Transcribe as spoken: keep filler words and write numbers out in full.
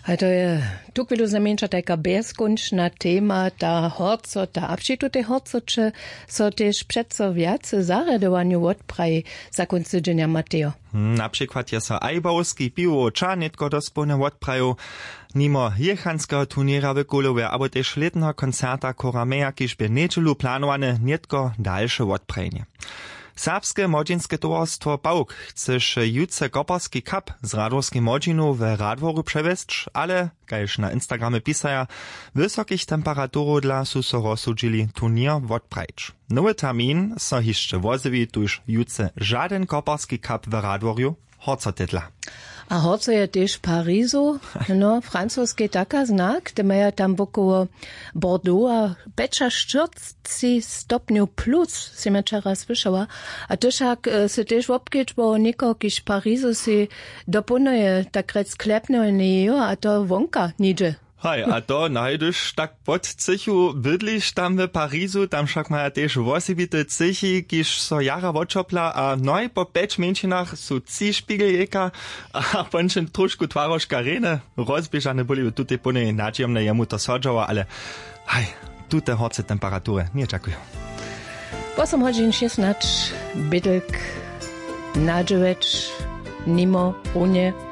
A to je tu chvíľu znamenča taká bezkončná téma, tá horco, tá abšitu tej horcoče so tiež predso viac zaradovaniu odpraji za konci dňa Mateo. Na przykład je so Ajbowski piwo čanitko dospolne odpraju, nimo jechanského turniera w Kulowie, abo też letného koncerta Korameja, kiž by nedželu planowane netko dalsze odprajenie. Serbskie młodzieńskie towarstwo Pałk chcesz jutce koparski kap z radorskim młodzinu w Radworu przewieźć, ale, kajż na Instagramie pisaja, wysokich temperaturów dla su so rozsudzili turnier odprajć. Nowy termin so jeszcze wozywi, tuż jutce żaden koparski kap w Radworju horcotitla. A horco je też Parizu, no, francuski taka znak, te maja tam wokoło Bordeaux, becza czterdzieści stopniów plus, si me czara słyszała, a też jak se też wopkieć, bo niko kiż Parizu si dopunuje, tak rec klepne nie, a to wonka nidzie. Hej, a to najdeš tak pod cichu bydliš tam w Parizu, tam však maja też wosibite cichi, kiž so jara odčopla, a noj po peć menšinach su ci špigeljeka, a pončen trošku tvaroška rene, rozbiežane boli tutaj pone nadziemne jemu to sodžava, ale hej, tute horce temperature, nie čakuju. osem hodin šestnásť, bydlk, nadževeč, nimo, unie,